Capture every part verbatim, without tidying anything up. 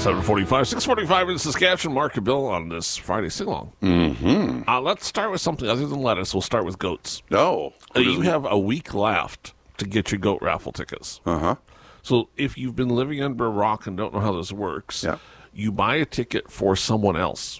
seven forty-five, six forty-five in Saskatchewan. Mark and Bill on this Friday sing-along. Mm-hmm. Uh, let's start with something other than lettuce. We'll start with goats. No. Uh, you have a week left to get your goat raffle tickets. Uh-huh. So if you've been living under a rock and don't know how this works, yeah. you buy a ticket for someone else.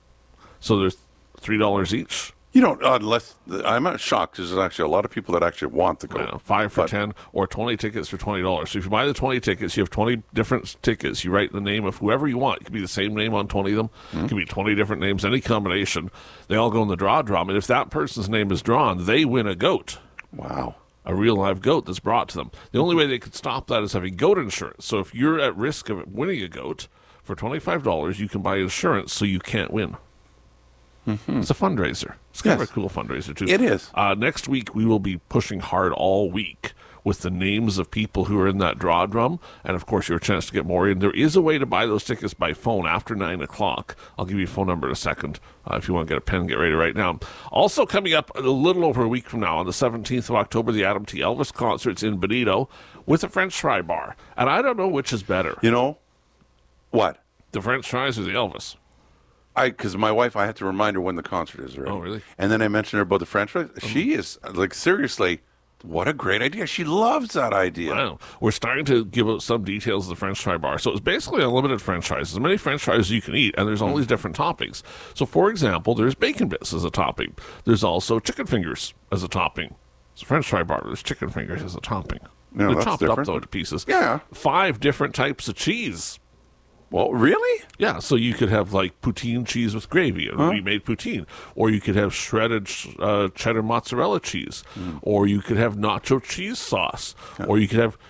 So there's three dollars each. You don't, unless, I'm not shocked because there's actually a lot of people that actually want to go. Yeah, five for but, ten or twenty tickets for twenty dollars. So if you buy the twenty tickets, you have twenty different tickets. You write the name of whoever you want. It could be the same name on twenty of them. Mm-hmm. It could be twenty different names, any combination. They all go in the draw drum. And if that person's name is drawn, they win a goat. Wow. A real live goat that's brought to them. The only way they could stop that is having goat insurance. So if you're at risk of winning a goat, for twenty-five dollars, you can buy insurance so you can't win. Mm-hmm. It's a fundraiser. It's kind yes. of a cool fundraiser, too. It is. Uh, next week, we will be pushing hard all week with the names of people who are in that draw drum. And, of course, your chance to get more in. There is a way to buy those tickets by phone after nine o'clock. I'll give you a phone number in a second. Uh, if you want to get a pen, get ready right now. Also coming up a little over a week from now, on the seventeenth of October, the Adam T. Elvis concert's in Bonito with a French fry bar. And I don't know which is better. You know, what? The French fries or the Elvis? I Because my wife, I had to remind her when the concert is already. Oh, really? And then I mentioned her about the French fries. Mm-hmm. She is, like, seriously, what a great idea. She loves that idea. Wow. We're starting to give out some details of the French fry bar. So it's basically unlimited French fries. As many French fries as you can eat, and there's all these different toppings. So, for example, there's bacon bits as a topping. There's also chicken fingers as a topping. It's a French fry bar. There's chicken fingers as a topping. No, They're that's chopped different. up, though, into pieces. Yeah. Five different types of cheese. Well, really? Yeah, so you could have, like, poutine cheese with gravy, and huh? we made poutine. Or you could have shredded uh, cheddar mozzarella cheese. Mm. Or you could have nacho cheese sauce. Yeah. Or you could have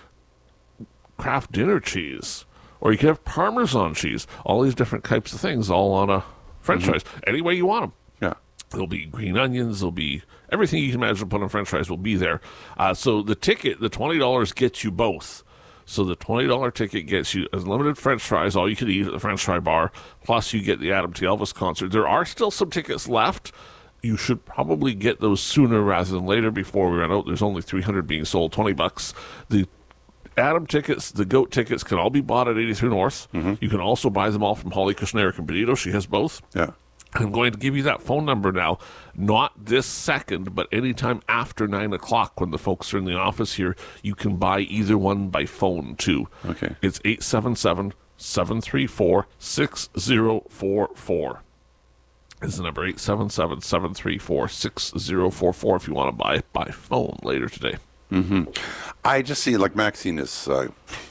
Kraft dinner cheese. Or you could have Parmesan cheese. All these different types of things all on a French mm-hmm. fries. Any way you want them. Yeah. There'll be green onions. There'll be everything you can imagine put on French fries will be there. Uh, so the ticket, the twenty dollars gets you both. So the twenty dollars ticket gets you unlimited French fries, all you can eat at the French fry bar, plus you get the Adam T. Elvis concert. There are still some tickets left. You should probably get those sooner rather than later before we run out. There's only three hundred being sold, twenty bucks. The Adam tickets, the GOAT tickets can all be bought at eighty-three North. Mm-hmm. You can also buy them all from Holly Kushner and Benito. She has both. Yeah. I'm going to give you that phone number now, not this second, but anytime after nine o'clock when the folks are in the office here. You can buy either one by phone, too. Okay. It's eight seven seven, seven three four, six zero four four. Is the number eight seven seven, seven three four, six zero four four if you want to buy it by phone later today. Mm-hmm. I just see, like, Maxine is uh,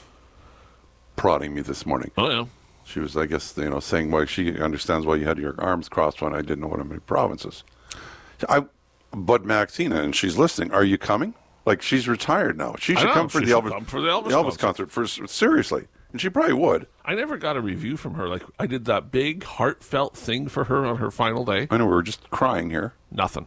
prodding me this morning. Oh, yeah. She was, I guess, you know, saying why she understands why you had your arms crossed when I didn't know what many provinces. I, but Maxine, and she's listening. Are you coming? Like, she's retired now. She should know, come for she the should Elvis, come for the Elvis the Elvis concert. concert. For seriously, and she probably would. I never got a review from her. Like, I did that big heartfelt thing for her on her final day. I know we were just crying here. Nothing.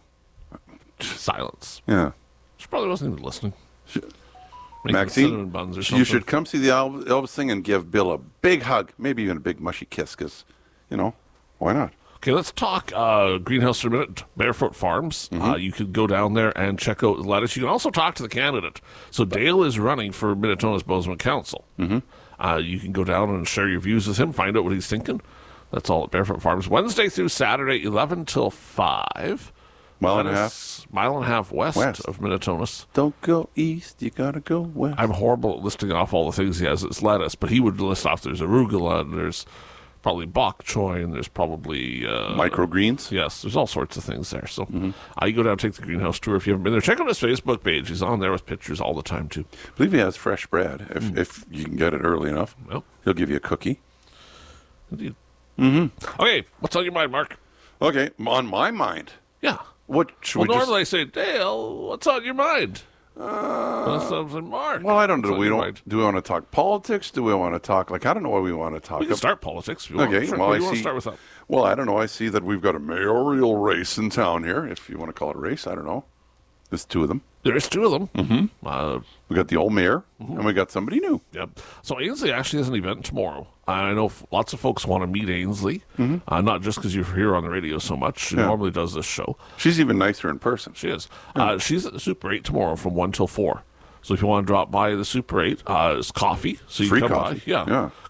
Silence. Yeah. She probably wasn't even listening. She, Making Maxine, buns or you something. should come see the Elvis, Elvis thing and give Bill a big hug, maybe even a big mushy kiss, because, you know, why not? Okay, let's talk uh, greenhouse for a minute. Barefoot Farms. Mm-hmm. Uh, you can go down there and check out the lettuce. You can also talk to the candidate. So Dale is running for Minnetona's Bozeman Council. Mm-hmm. Uh, you can go down and share your views with him, find out what he's thinking. That's all at Barefoot Farms. Wednesday through Saturday, eleven till five. Mile and a half. Mile and a half west, west. of Minnetonas. Don't go east, you gotta go west. I'm horrible at listing off all the things he has. It's lettuce, but he would list off there's arugula, and there's probably bok choy, and there's probably... Uh, microgreens? Yes, there's all sorts of things there. So mm-hmm. uh, you go down and take the greenhouse tour if you haven't been there. Check out his Facebook page. He's on there with pictures all the time, too. I believe he has fresh bread, if, mm. if you can get it early enough. Well, he'll give you a cookie. Indeed. Mm-hmm. Okay, what's on your mind, Mark? Okay, on my mind. Yeah. What should well, we normally just... I say, Dale, what's on your mind? Uh, That's something, Mark. Well, I don't know. Do we, don't, mind? do we want to talk politics? Do we want to talk, like, I don't know what we want to talk We can about. start politics if you okay, want. Sure. well, What I do you want see, to start with that? Well, I don't know. I see that we've got a mayoral race in town here, if you want to call it a race. I don't know. There's two of them. There's two of them. Mm-hmm. Uh, we got the old mayor, mm-hmm. and we got somebody new. Yep. So Ainsley actually has an event tomorrow. I know f- lots of folks want to meet Ainsley, mm-hmm. uh, not just because you're here on the radio so much. She yeah. normally does this show. She's even nicer in person. She is. Yeah. Uh, she's at the Super eight tomorrow from one till four. So if you want to drop by the Super eight, uh, it's coffee. So you Free come coffee. by. Yeah. yeah.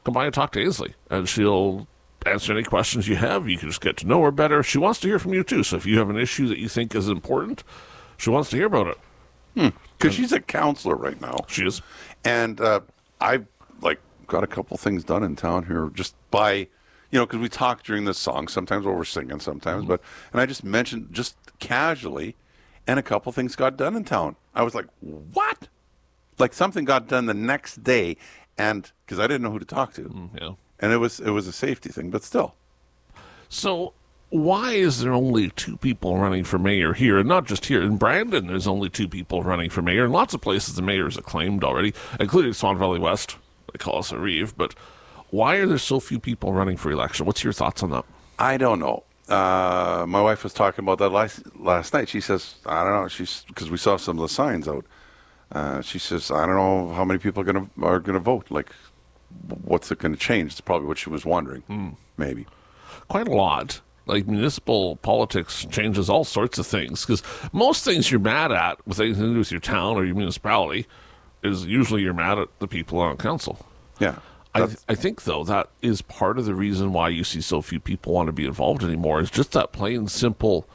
come by and talk to Ainsley, and she'll answer any questions you have. You can just get to know her better. She wants to hear from you, too. So if you have an issue that you think is important, she wants to hear about it. Because hmm. she's a counselor right now. She is. And uh, I've, like, got a couple things done in town here just by, you know, because we talk during this song, sometimes while we're singing, sometimes. Mm-hmm. but And I just mentioned just casually, and a couple things got done in town. I was like, what? Like, something got done the next day, and because I didn't know who to talk to. Mm, yeah. And it was it was a safety thing, but still. So why is there only two people running for mayor here? And not just here. In Brandon, there's only two people running for mayor. In lots of places, the mayor is acclaimed already, including Swan Valley West. They call us a reeve. But why are there so few people running for election? What's your thoughts on that? I don't know. Uh, my wife was talking about that last, last night. She says, I don't know, she's because we saw some of the signs out. Uh, she says, I don't know how many people are going to are going to vote. Like, what's it going to change? It's probably what she was wondering, mm. maybe. Quite a lot. Like, municipal politics changes all sorts of things, because most things you're mad at with anything to do with your town or your municipality is usually you're mad at the people on council. Yeah. I, th- I think, though, that is part of the reason why you see so few people want to be involved anymore, is just that plain simple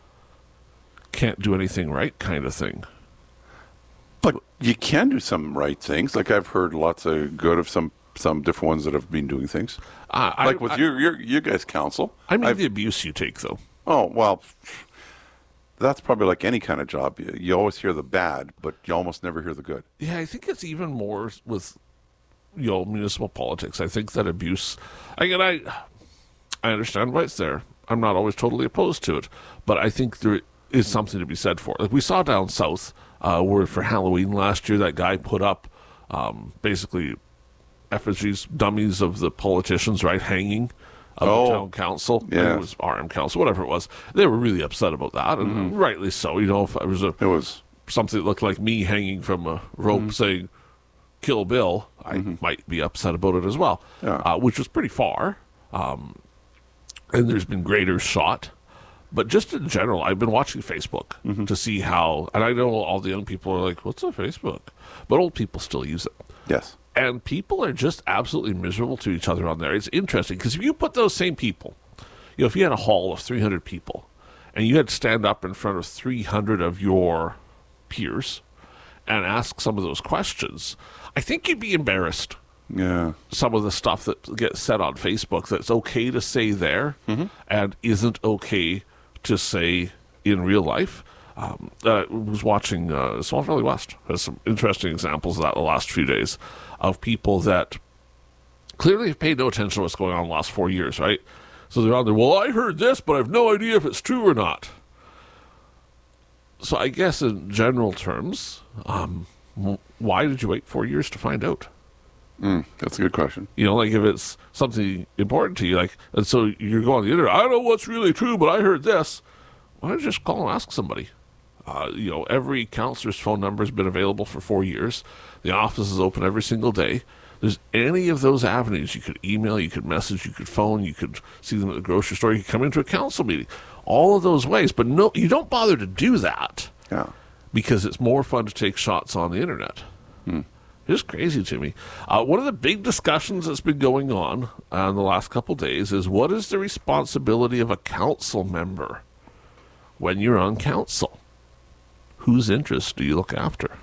can't do anything right kind of thing. But you can do some right things. Like, I've heard lots of good of some some different ones that have been doing things. Uh, like I, with I, your, your your guys' council. I mean I've, the abuse you take, though. Oh, well, that's probably like any kind of job. You, you always hear the bad, but you almost never hear the good. Yeah, I think it's even more with, you know, municipal politics. I think that abuse, again, I, I understand why it's there. I'm not always totally opposed to it, but I think there is something to be said for it. Like, we saw down south, uh, where for Halloween last year, that guy put up um, basically effigies, dummies of the politicians, right, hanging of oh, the town council. Yeah. It was R M council, whatever it was. They were really upset about that, and mm-hmm. rightly so. You know, if it was, a, it was something that looked like me hanging from a rope mm-hmm. saying, Kill Bill, I mm-hmm. might be upset about it as well, yeah. uh, which was pretty far. Um, and there's been greater shot. But just in general, I've been watching Facebook mm-hmm. to see how, and I know all the young people are like, what's a Facebook? But old people still use it. Yes. And people are just absolutely miserable to each other on there. It's interesting, because if you put those same people, you know, if you had a hall of three hundred people, and you had to stand up in front of three hundred of your peers and ask some of those questions, I think you'd be embarrassed. Yeah. Some of the stuff that gets said on Facebook that's okay to say there mm-hmm. and isn't okay to say in real life. Um, I was watching uh, Swan Valley West has some interesting examples of that the last few days of people that clearly have paid no attention to what's going on in the last four years, right? So they're on there, well, I heard this, but I have no idea if it's true or not. So I guess in general terms, um, why did you wait four years to find out? Mm, that's a good question. You know, like if it's something important to you, like, and so you're going on the internet, I don't know what's really true, but I heard this. Why don't you just call and ask somebody? Uh, you know, every counselor's phone number has been available for four years. The office is open every single day. There's any of those avenues. You could email, you could message, you could phone, you could see them at the grocery store, you could come into a council meeting. All of those ways. But no, you don't bother to do that. Yeah. Because it's more fun to take shots on the internet. Hmm. It's crazy to me. Uh, one of the big discussions that's been going on uh, in the last couple of days is, what is the responsibility of a council member when you're on council? Whose interests do you look after?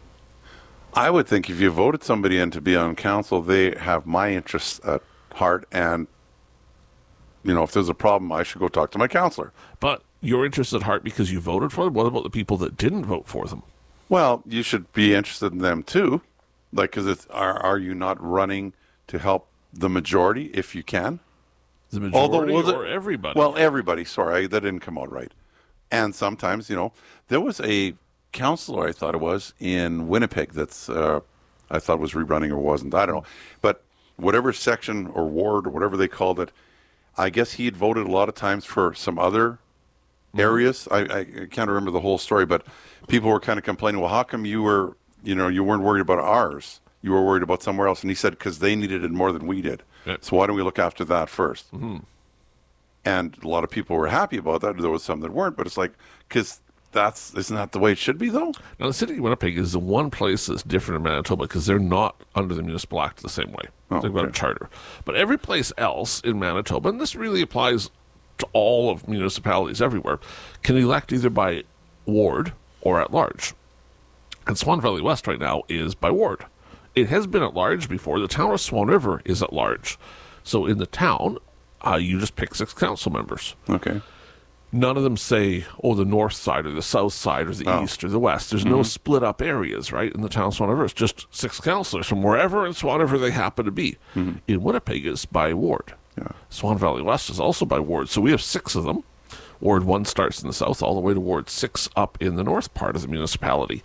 I would think if you voted somebody in to be on council, they have my interests at heart, and, you know, if there's a problem, I should go talk to my counselor. But your interests at heart because you voted for them? What about the people that didn't vote for them? Well, you should be interested in them too. Like, because it's, are, are you not running to help the majority if you can? The majority Although, or it, everybody? Well, everybody. Sorry, that didn't come out right. And sometimes, you know, there was a councillor, I thought it was, in Winnipeg that's, uh, I thought was rerunning or wasn't. I don't know. But whatever section or ward or whatever they called it, I guess he had voted a lot of times for some other areas. I, I can't remember the whole story, but people were kind of complaining, well, how come you were, you know, you weren't worried about ours? You were worried about somewhere else. And he said, because they needed it more than we did. Yeah. So why don't we look after that first? Mm-hmm. And a lot of people were happy about that. There was some that weren't, but it's like, because that's isn't that the way it should be, though? Now, the city of Winnipeg is the one place that's different in Manitoba because they're not under the Municipal Act the same way. Oh, They've got a okay. charter. But every place else in Manitoba, and this really applies to all of municipalities everywhere, can elect either by ward or at large. And Swan Valley West right now is by ward. It has been at large before. The town of Swan River is at large. So in the town, uh, you just pick six council members. Okay. None of them say, oh, the north side or the south side or the Oh. east or the west. There's no split up areas, right, in the town of Swan River. It's just six councillors from wherever in Swan River they happen to be. In Winnipeg, it's by ward. Yeah. Swan Valley West is also by ward. So we have six of them. Ward one starts in the south all the way to Ward six up in the north part of the municipality.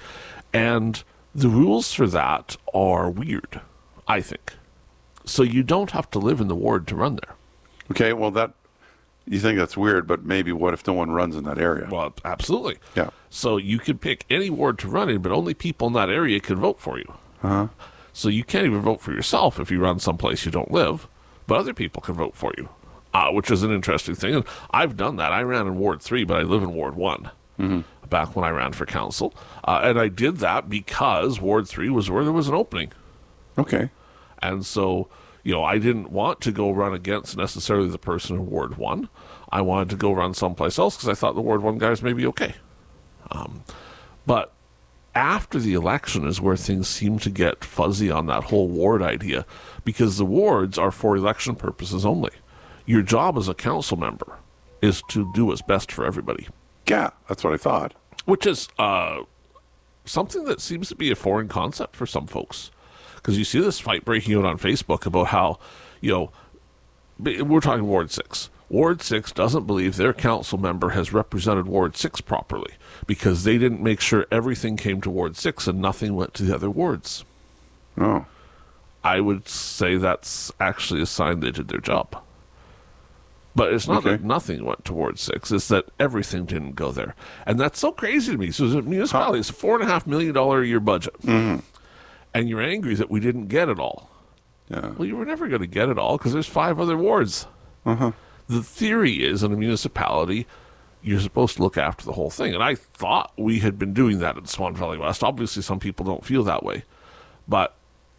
And the rules for that are weird, I think. So you don't have to live in the ward to run there. Okay, well, that you think that's weird, but maybe what if no one runs in that area? Well, absolutely. Yeah. So you can pick any ward to run in, but only people in that area can vote for you. Uh-huh. So you can't even vote for yourself if you run someplace you don't live, but other people can vote for you, uh, which is an interesting thing. And I've done that. I ran in Ward three, but I live in Ward one Mm-hmm. back when I ran for council. Uh, and I did that because Ward three was where there was an opening. Okay. And so, you know, I didn't want to go run against necessarily the person in Ward one. I wanted to go run someplace else because I thought the Ward one guys may be okay. Um, but after the election is where things seem to get fuzzy on that whole ward idea, because the wards are for election purposes only. Your job as a council member is to do what's best for everybody, Yeah, that's what I thought. which is uh, something that seems to be a foreign concept for some folks. Because you see this fight breaking out on Facebook about how, you know, b- we're talking Ward six. Ward six doesn't believe their council member has represented Ward six properly because they didn't make sure everything came to Ward six and nothing went to the other wards. Oh. I would say that's actually a sign they did their job. But it's not Okay. that nothing went to Ward six, it's that everything didn't go there. And that's so crazy to me. So the municipality is a four point five million dollars a year budget. Mm-hmm. And you're angry that we didn't get it all. Yeah. Well, you were never going to get it all because there's five other wards. Uh-huh. The theory is in a municipality, you're supposed to look after the whole thing. And I thought we had been doing that in Swan Valley West. Obviously, some people don't feel that way. But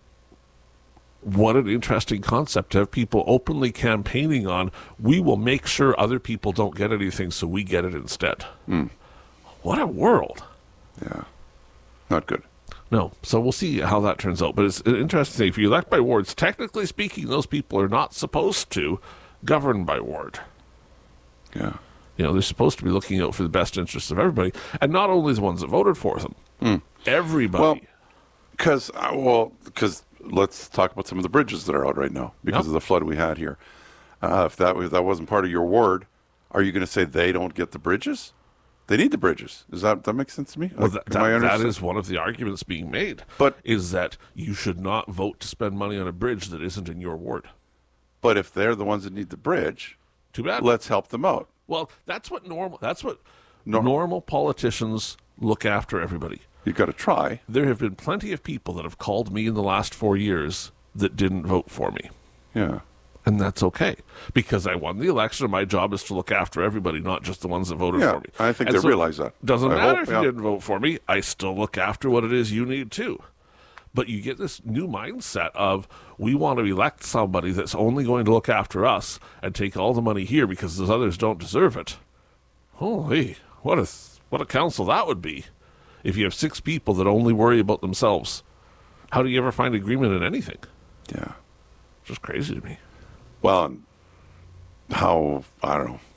what an interesting concept to have people openly campaigning on, we will make sure other people don't get anything so we get it instead. Mm. What a world. Yeah. Not good. No, so we'll see how that turns out. But it's an interesting thing. If you elect by wards, technically speaking, those people are not supposed to govern by ward. Yeah. You know, they're supposed to be looking out for the best interests of everybody, and not only the ones that voted for them. Mm. Everybody. Well, because, uh, well, because let's talk about some of the bridges that are out right now because Yep. of the flood we had here. Uh, if that if that wasn't part of your ward, are you going to say they don't get the bridges? They need the bridges. Does that that make sense to me? Well, Like, that, am I that, that understand- is one of the arguments being made. But- is that you should not vote to spend money on a bridge that isn't in your ward. But if they're the ones that need the bridge, Too bad. let's help them out. Well, that's what normal. That's what Nor- normal politicians look after everybody. You've got to try. There have been plenty of people that have called me in the last four years that didn't vote for me. Yeah. And that's okay because I won the election and my job is to look after everybody, not just the ones that voted Yeah, for me. I think And they so realize that. Doesn't I matter hope, if yeah. you didn't vote for me. I still look after what it is you need too. But you get this new mindset of we want to elect somebody that's only going to look after us and take all the money here because those others don't deserve it. Holy, what a what a council that would be if you have six people that only worry about themselves. How do you ever find agreement in anything? Yeah. It's just crazy to me. Well, and how, I don't know.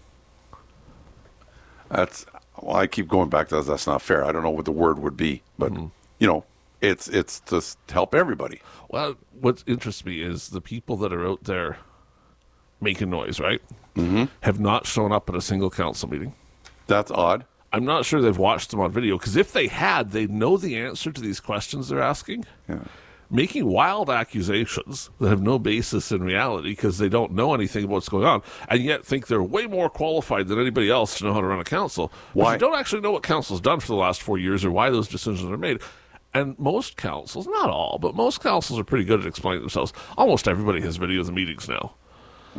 That's, well, I keep going back to that. That's not fair. I don't know what the word would be, but, Mm-hmm. you know, it's it's to s- help everybody. Well, what interests me is the people that are out there making noise, right? Mm-hmm. Have not shown up at a single council meeting. That's odd. I'm not sure they've watched them on video, because if they had, they'd know the answer to these questions they're asking. Yeah. Making wild accusations that have no basis in reality because they don't know anything about what's going on, and yet think they're way more qualified than anybody else to know how to run a council. But Why? you don't actually know what council's done for the last four years or why those decisions are made. And most councils, not all, but most councils are pretty good at explaining themselves. Almost everybody has video of the meetings now. Hmm.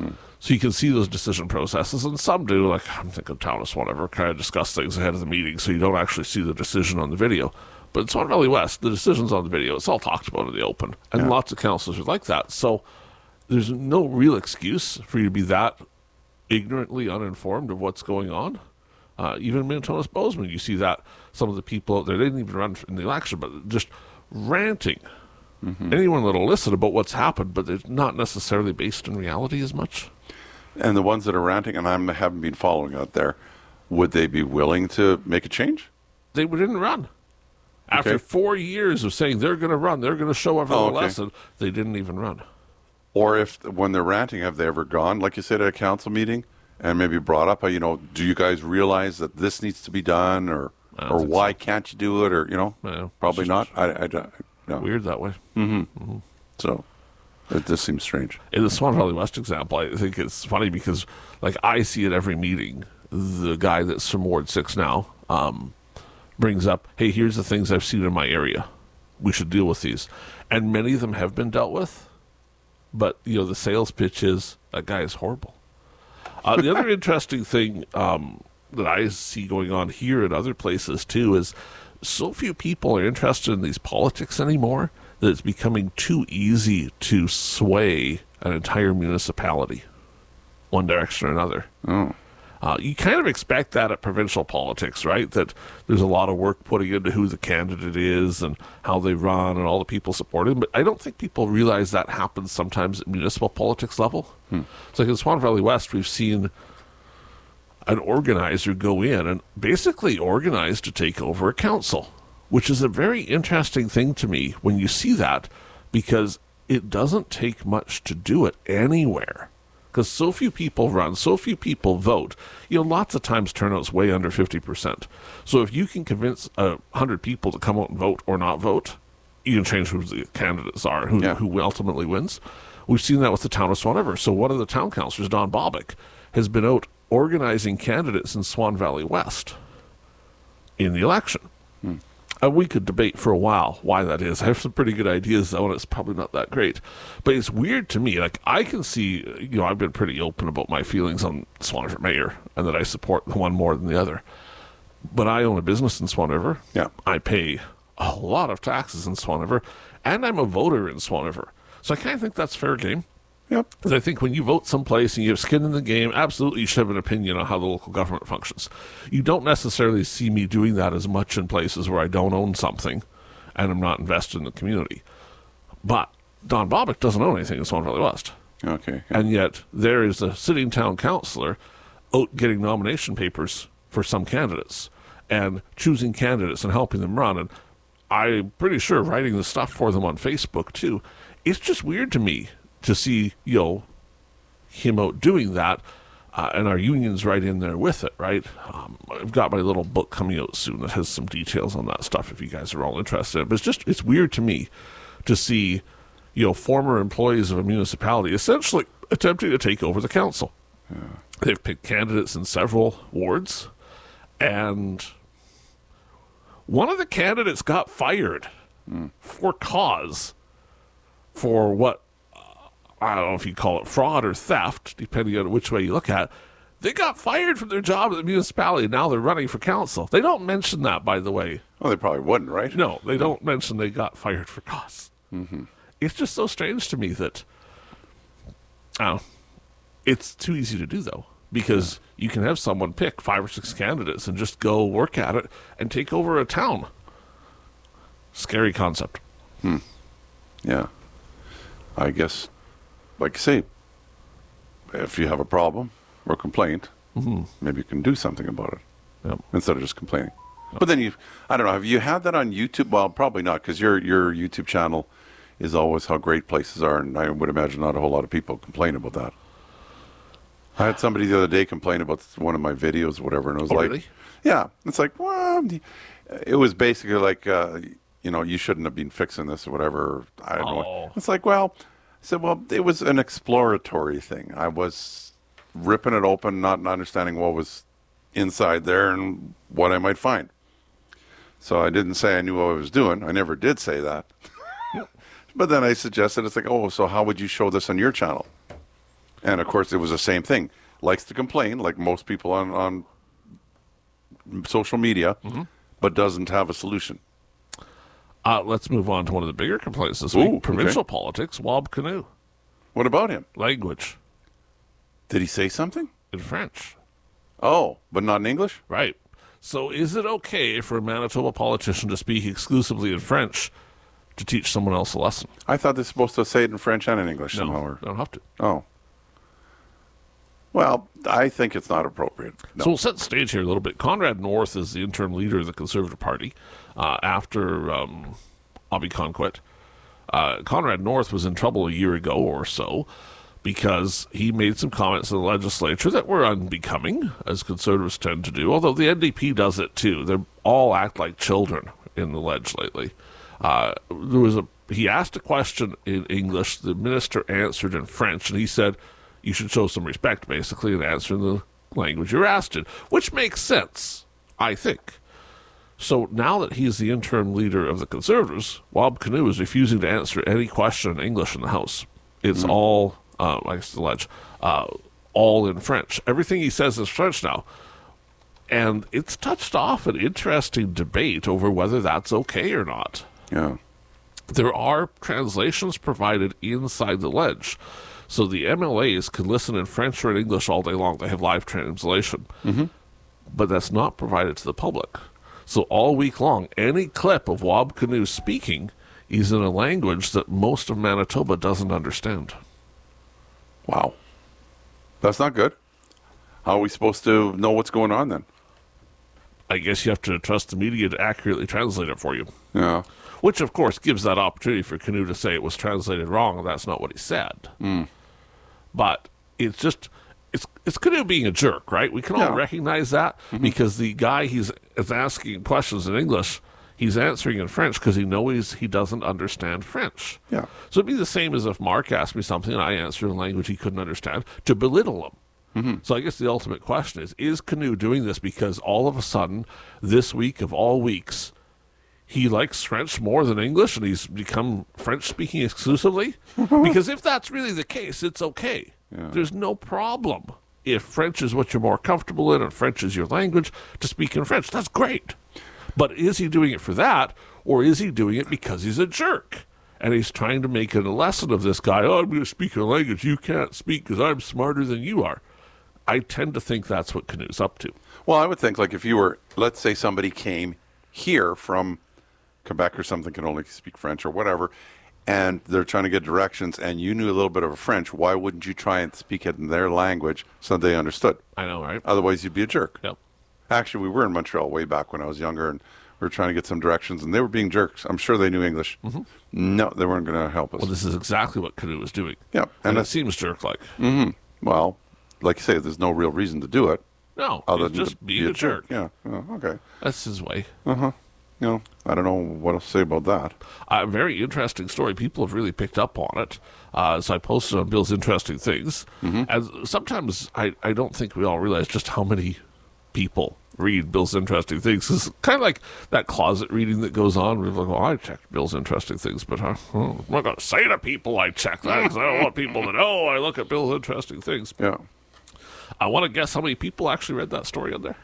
So you can see those decision processes, and some do, like I'm thinking Taunus, whatever, kind of discuss things ahead of the meeting, so you don't actually see the decision on the video. But in Swan Valley West, the decision's on the video. It's all talked about in the open, and Yeah. lots of councillors are like that. So there's no real excuse for you to be that ignorantly uninformed of what's going on. Uh, even in Minnetonka's Bozeman, you see that some of the people out there, they didn't even run in the election, but just ranting. Mm-hmm. Anyone that'll listen about what's happened, but it's not necessarily based in reality as much. And the ones that are ranting, and I haven't been following out there, would they be willing to make a change? They didn't run. After Okay. four years of saying they're going to run, they're going to show everyone Oh, a okay. lesson, they didn't even run. Or if, when they're ranting, have they ever gone, like you said, at a council meeting and maybe brought up, uh, you know, do you guys realize that this needs to be done, or I don't or think why so. can't you do it, or, you know, No, probably it's not. just I, I don't no. Weird that way. So it just seems strange. In the Swan Valley West example, I think it's funny because, like, I see at every meeting, the guy that's from Ward six now um, brings up, hey, here's the things I've seen in my area. We should deal with these. And many of them have been dealt with. But, you know, the sales pitch is, that guy is horrible. Uh, the other interesting thing um, that I see going on here and other places, too, is so few people are interested in these politics anymore that it's becoming too easy to sway an entire municipality one direction or another. Oh. Uh, you kind of expect that at provincial politics, right? That there's a lot of work putting into who the candidate is and how they run and all the people supporting them. But I don't think people realize that happens sometimes at municipal politics level. Hmm. It's like in Swan Valley West, we've seen an organizer go in and basically organize to take over a council, which is a very interesting thing to me when you see that, because it doesn't take much to do it anywhere. Because so few people run, so few people vote. You know, lots of times turnout's way under fifty percent. So if you can convince a hundred people to come out and vote or not vote, you can change who the candidates are, who Yeah. who ultimately wins. We've seen that with the town of Swan River. So one of the town councillors, Don Bobick, has been out organizing candidates in Swan Valley West in the election. Hmm. And we could debate for a while why that is. I have some pretty good ideas, though, and it's probably not that great. But it's weird to me. Like, I can see, you know, I've been pretty open about my feelings on Swan River Mayor and that I support the one more than the other. But I own a business in Swan River. Yeah. I pay a lot of taxes in Swan River, and I'm a voter in Swan River. So I kind of think that's fair game. Yep. Because I think when you vote someplace and you have skin in the game, absolutely you should have an opinion on how the local government functions. You don't necessarily see me doing that as much in places where I don't own something and I'm not invested in the community. But Don Bobick doesn't own anything in Swan Valley West. Okay. Yeah. And yet there is a sitting town councillor out getting nomination papers for some candidates and choosing candidates and helping them run. And I'm pretty sure writing the stuff for them on Facebook, too. It's just weird to me to see, you know, him out doing that, uh, and our union's right in there with it, right? Um, I've got my little book coming out soon that has some details on that stuff if you guys are all interested in it. But it's just, it's weird to me to see, you know, former employees of a municipality essentially attempting to take over the council. Yeah. They've picked candidates in several wards, and one of the candidates got fired mm. for cause for what, I don't know if you call it fraud or theft, depending on which way you look at it. They got fired from their job at the municipality, and now they're running for council. They don't mention that, by the way. Well, they probably wouldn't, right? No, they don't mention they got fired for cause. Mm-hmm. It's just so strange to me that, I don't know, it's too easy to do, though, because yeah. you can have someone pick five or six candidates and just go work at it and take over a town. Scary concept. Hmm. Yeah. I guess, like I say, if you have a problem or complaint, mm-hmm. maybe you can do something about it yep. instead of just complaining. Yep. But then you, I don't know, have you had that on YouTube? Well, probably not, because your your YouTube channel is always how great places are, and I would imagine not a whole lot of people complain about that. I had somebody the other day complain about one of my videos or whatever, and it was oh, like, really? yeah, it's like, well, it was basically like, uh, you know, you shouldn't have been fixing this or whatever. I don't oh. know. It's like, well, I said, well, it was an exploratory thing. I was ripping it open, not, not understanding what was inside there and what I might find. So I didn't say I knew what I was doing. I never did say that. But then I suggested, it's like, oh, so how would you show this on your channel? And of course, it was the same thing. Likes to complain, like most people on, on social media, Mm-hmm. but doesn't have a solution. Uh, let's move on to one of the bigger complaints this Ooh, week. okay. Provincial politics, Wab Kinew. What about him? Language Did he say something? in French. Oh, but not in English? Right. So is it okay for a Manitoba politician to speak exclusively in French to teach someone else a lesson? I thought they're supposed to say it in French and in English No, somehow. Or, they don't have to. oh. Well, I think it's not appropriate. No. So we'll set the stage here a little bit. Conrad North is the interim leader of the Conservative Party uh, after um, Abby Conquet. Uh, Conrad North was in trouble a year ago or so because he made some comments in the legislature that were unbecoming, as Conservatives tend to do, although the N D P does it too. They all act like children in the ledge lately. Uh, there was a he asked a question in English, the minister answered in French, and he said, you should show some respect, basically, in answering the language you're asked in, which makes sense, I think. So now that he's the interim leader of the Conservatives, Wab Kinew is refusing to answer any question in English in the House. It's mm. all, uh, I guess the ledge, uh, all in French. Everything he says is French now. And it's touched off an interesting debate over whether that's okay or not. Yeah. There are translations provided inside the ledge. So the M L As can listen in French or in English all day long. They have live translation. Mm-hmm. But that's not provided to the public. So all week long, any clip of Wab Kinew speaking is in a language that most of Manitoba doesn't understand. Wow. That's not good. How are we supposed to know what's going on then? I guess you have to trust the media to accurately translate it for you. Yeah. Which, of course, gives that opportunity for Kinew to say it was translated wrong, and that's not what he said. Mm. But it's just, it's it's Kinew being a jerk, right? We can all Yeah. recognize that mm-hmm. because the guy he's is asking questions in English, he's answering in French because he knows he doesn't understand French. Yeah. So it'd be the same as if Mark asked me something and I answered in a language he couldn't understand, to belittle him. Mm-hmm. So I guess the ultimate question is, is Kinew doing this because all of a sudden, this week of all weeks, he likes French more than English and he's become French-speaking exclusively? Because if that's really the case, it's okay. Yeah. There's no problem if French is what you're more comfortable in and French is your language, to speak in French. That's great. But is he doing it for that, or is he doing it because he's a jerk? And he's trying to make it a lesson of this guy, oh, I'm going to speak a language you can't speak because I'm smarter than you are. I tend to think that's what Kinew's up to. Well, I would think, like, if you were, let's say somebody came here from Quebec or something, can only speak French or whatever, and they're trying to get directions, and you knew a little bit of French, why wouldn't you try and speak it in their language so they understood? I know, right? Otherwise, you'd be a jerk. Yep. Actually, we were in Montreal way back when I was younger, and we were trying to get some directions, and they were being jerks. I'm sure they knew English. Mm-hmm. No, they weren't going to help us. Well, this is exactly what Kinew was doing. Yeah. And, and it seems jerk-like. Mm-hmm. Well, like you say, there's no real reason to do it. No, other he's than just to being be a jerk. Yeah, oh, okay. That's his way. Uh-huh. You know, I don't know what else to say about that. A uh, very interesting story. People have really picked up on it. Uh, so I posted on Bill's Interesting Things. Mm-hmm. And sometimes I, I don't think we all realize just how many people read Bill's Interesting Things. It's kind of like that closet reading that goes on. We're like, well, I checked Bill's Interesting Things, but uh, I'm not going to say to people I check that because I don't want people to know I look at Bill's Interesting Things. Yeah. I want to guess how many people actually read that story on there.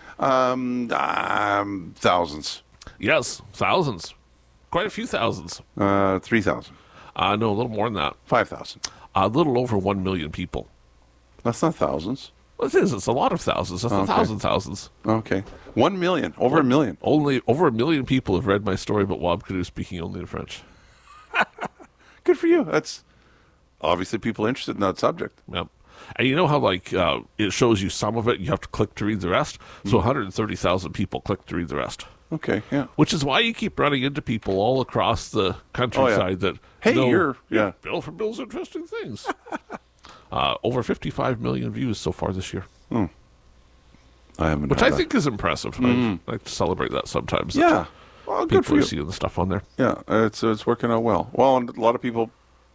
Um, um thousands. Yes, thousands. Quite a few thousands. Uh, three thousand. Uh, no, a little more than that. Five thousand. A little over one million people. That's not thousands. Well, it is. It's a lot of thousands. That's okay. a thousand thousands. Okay. One million. Over well, a million. Only over a million people have read my story about Wab Kinew speaking only in French. Good for you. That's obviously people interested in that subject. Yep. And you know how, like, uh, it shows you some of it, you have to click to read the rest? Mm-hmm. So one hundred thirty thousand people click to read the rest. Okay, yeah. Which is why you keep running into people all across the countryside oh, yeah. that, hey, know, you're, yeah. yeah, Bill from Bill's Interesting Things. uh, over fifty-five million views so far this year. Hmm. I haven't Which I that. think is impressive. Mm-hmm. I like to celebrate that sometimes. Yeah. Well, good for you. you. Seeing the stuff on there. Yeah, it's it's working out well. Well, and a lot of people,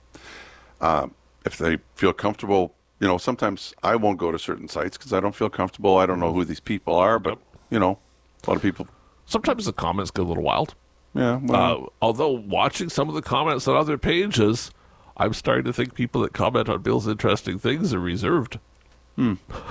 uh, if they feel comfortable, you know, sometimes I won't go to certain sites because I don't feel comfortable. I don't know who these people are, but, yep. you know, a lot of people. Sometimes the comments get a little wild. Yeah. Well, uh, although watching some of the comments on other pages, I'm starting to think people that comment on Bill's interesting things are reserved. Hmm.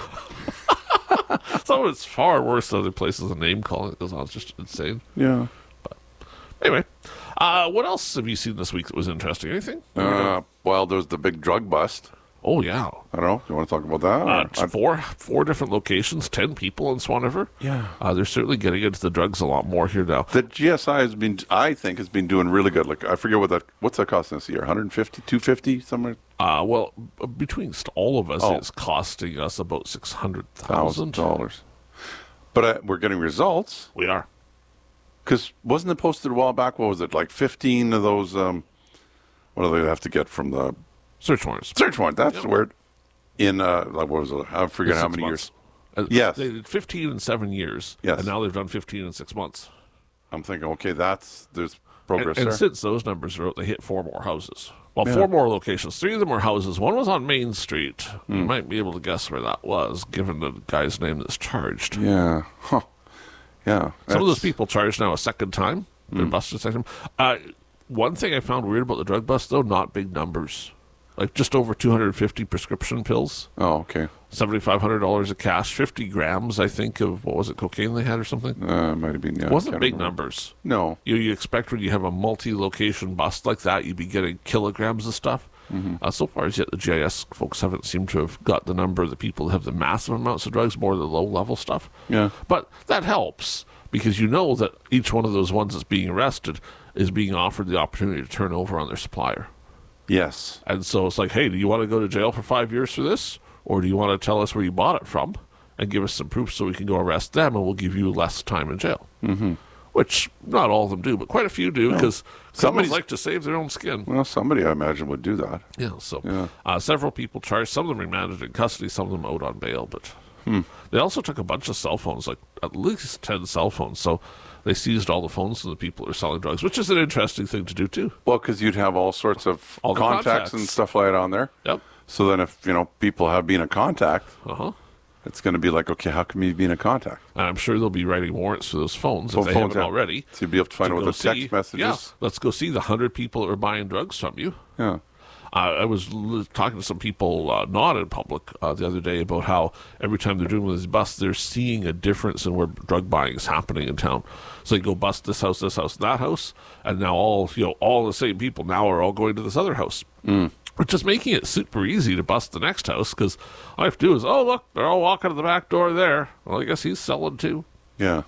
So it's far worse than other places. The name calling that goes on. It's just insane. Yeah. Anyway, uh, what else have you seen this week that was interesting? Anything? Uh, well, there's the big drug bust. Oh, yeah. I don't know. You want to talk about that? Uh, Or- it's four four different locations, ten people in Swan River. Yeah. Uh, they're certainly getting into the drugs a lot more here now. The G S I has been, I think, has been doing really good. Like, I forget what that, what's that costing us a year? one fifty, two fifty, somewhere? Uh, well, b- between st- all of us, Oh. it's costing us about six hundred Thousand thousand dollars. But uh, we're getting results. We are. Because wasn't it posted a while back? What was it, like fifteen of those, um, what do they have to get from the Search warrants. search warrant? That's Yep. the word. In, uh, like, what was it? I forget In how six many months. years. Uh, Yes. They did fifteen in seven years. Yes. And now they've done fifteen in six months. I'm thinking, okay, that's, there's And, progress and there. since those numbers are out, they hit four more houses. Well, Yeah. four more locations. Three of them were houses. One was on Main Street. You Hmm. might be able to guess where that was, given the guy's name that's charged. Yeah. Huh. Yeah. Some of those That's- people charged now a second time. They're busted a second time. Uh, one thing I found weird about the drug bust, though, not big numbers. Like just over two hundred fifty prescription pills, Oh, okay. seven thousand five hundred dollars of cash, fifty grams, I think, of, what was it, cocaine they had or something? Uh, might have been, yeah. It wasn't can't big remember. numbers. No. You, you expect when you have a multi-location bust like that, you'd be getting kilograms of stuff. Mm-hmm. Uh, so far as yet, the G I S folks haven't seemed to have got the number of the people that have the massive amounts of drugs, more the low-level stuff. Yeah. But that helps because you know that each one of those ones that's being arrested is being offered the opportunity to turn over on their supplier. Yes. And so it's like, hey, do you want to go to jail for five years for this? Or do you want to tell us where you bought it from and give us some proof so we can go arrest them and we'll give you less time in jail? Mm-hmm. Which not all of them do, but quite a few do because criminals Somebody's- like to save their own skin. Well, somebody, I imagine, would do that. Yeah, so Yeah. Uh, several people charged. Some of them remanded in custody, some of them out on bail. But Hmm. they also took a bunch of cell phones, like at least ten cell phones. So they seized all the phones from the people who are selling drugs, which is an interesting thing to do too. Well, because you'd have all sorts of All the contacts, contacts. and stuff like that on there. Yep. So then if, you know, people have been in contact, Uh huh. it's going to be like, okay, how come you've been in contact? And I'm sure they'll be writing warrants for those phones Well, if they phones, haven't yeah. already. So you'd be able to find to out go what the text see- messages. Yeah, let's go see the hundred people that are buying drugs from you. Yeah. Uh, I was l- talking to some people, uh, not in public, uh, the other day about how every time they're doing one of these busts, they're seeing a difference in where drug buying is happening in town. So they go bust this house, this house, that house, and now all you know, all the same people now are all going to this other house, mm. which is making it super easy to bust the next house because all I have to do is, oh look, they're all walking to the back door there. Well, I guess he's selling too. Yeah.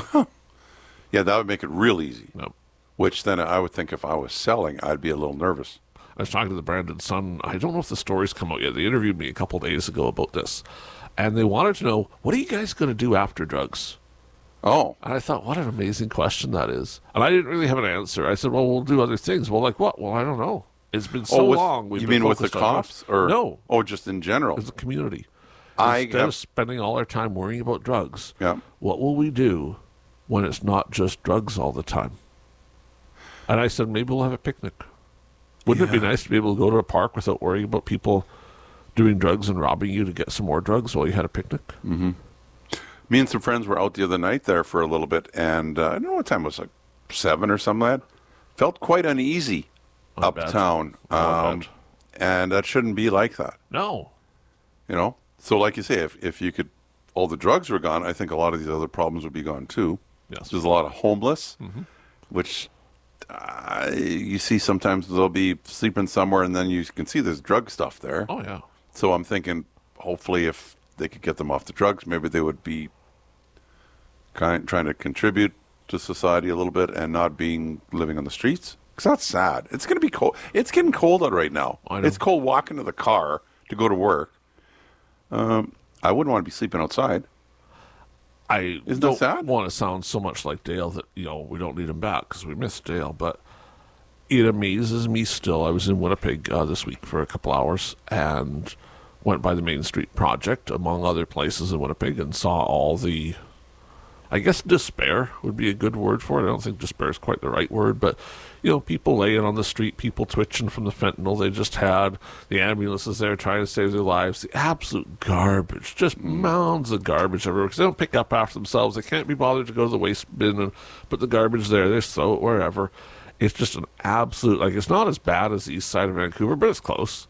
Yeah, that would make it real easy. No. Which then I would think if I was selling, I'd be a little nervous. I was talking to the Brandon Sun. I don't know if the story's come out yet. They interviewed me a couple days ago about this. And they wanted to know, what are you guys going to do after drugs? Oh. And I thought, what an amazing question that is. And I didn't really have an answer. I said, well, we'll do other things. Well, like what? Well, I don't know. It's been so oh, with, long. We've you been mean with the focused on cops? drugs. Or No, Oh, just in general. as a community. I Instead have- of spending all our time worrying about drugs, Yeah. what will we do when it's not just drugs all the time? And I said, maybe we'll have a picnic. Wouldn't it be Yeah. nice to be able to go to a park without worrying about people doing drugs and robbing you to get some more drugs while you had a picnic? Me and some friends were out the other night there for a little bit, and uh, I don't know what time it was, like seven or something like that. Felt quite uneasy Not bad. uptown. Not Um, bad. and that shouldn't be like that, No. you know? So like you say, if, if you could, all the drugs were gone, I think a lot of these other problems would be gone too. Yes. There's a lot of homeless, which uh, you see sometimes they'll be sleeping somewhere, and then you can see there's drug stuff there. Oh, yeah. So I'm thinking, hopefully, if they could get them off the drugs, maybe they would be kind, trying to contribute to society a little bit and not being living on the streets. Because that's sad. It's going to be cold. It's getting cold out right now. I know. It's cold walking to the car to go to work. Um, I wouldn't want to be sleeping outside. I Isn't that don't sad? want to sound so much like Dale that, you know, we don't need him back because we miss Dale, but it amazes me still. I was in Winnipeg uh, this week for a couple hours and went by the Main Street Project, among other places in Winnipeg, and saw all the, I guess despair would be a good word for it. I don't think despair is quite the right word, but, you know, people laying on the street, people twitching from the fentanyl they just had, the ambulances there trying to save their lives, the absolute garbage, just mounds of garbage everywhere, because they don't pick up after themselves. They can't be bothered to go to the waste bin and put the garbage there. They throw it wherever. It's just an absolute, like, it's not as bad as the east side of Vancouver, but it's close.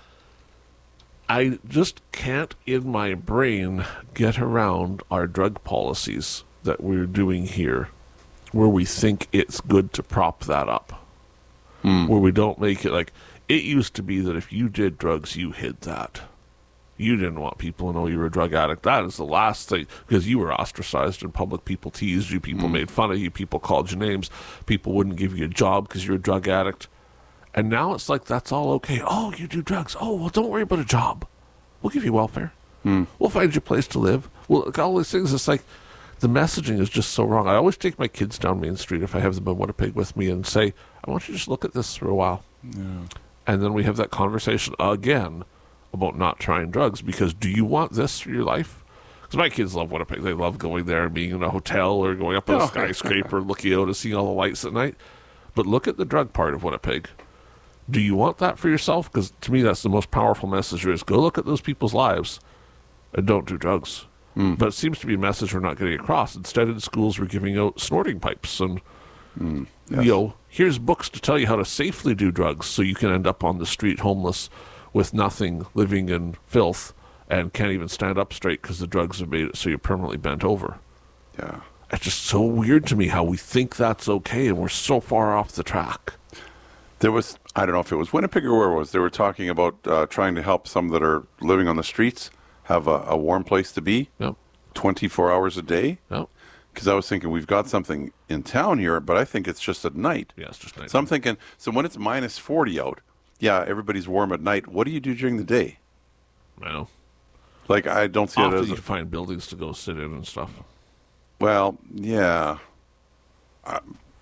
I just can't in my brain get around our drug policies that we're doing here, where we think it's good to prop that up. Mm. Where we don't make it like, it used to be that if you did drugs, you hid that. You didn't want people to know you were a drug addict. That is the last thing, because you were ostracized in public. People teased you. People mm. made fun of you. People called you names. People wouldn't give you a job because you're a drug addict. And now it's like, that's all okay. Oh, you do drugs. Oh, well, don't worry about a job. We'll give you welfare. Mm. We'll find you a place to live. Well, look, all these things, it's like, the messaging is just so wrong. I always take my kids down Main Street if I have them in Winnipeg with me and say, I want you to just look at this for a while. Yeah. And then we have that conversation again about not trying drugs, because do you want this for your life? Because my kids love Winnipeg. They love going there and being in a hotel or going up on a skyscraper, looking out and seeing all the lights at night. But look at the drug part of Winnipeg. Do you want that for yourself? Because to me, that's the most powerful message there is. Go look at those people's lives and don't do drugs. Mm. But it seems to be a message we're not getting across. Instead, in schools, we're giving out snorting pipes and, mm, yes. you know, here's books to tell you how to safely do drugs so you can end up on the street homeless with nothing, living in filth, and can't even stand up straight because the drugs have made it so you're permanently bent over. Yeah. It's just so weird to me how we think that's okay, and we're so far off the track. There was, I don't know if it was Winnipeg or where it was, they were talking about uh, trying to help some that are living on the streets have a, a warm place to be yep. twenty-four hours a day. Yep. Because I was thinking we've got something in town here, but I think it's just at night. Yeah, it's just night. So I'm thinking, so when it's minus forty out, yeah, everybody's warm at night. What do you do during the day? Well, like, I don't see often it as... you a, find buildings to go sit in and stuff. Well, yeah. Uh,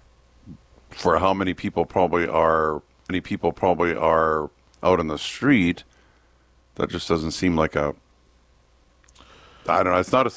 for how many people probably are... many people probably are out on the street, that just doesn't seem like a... I don't know. It's not a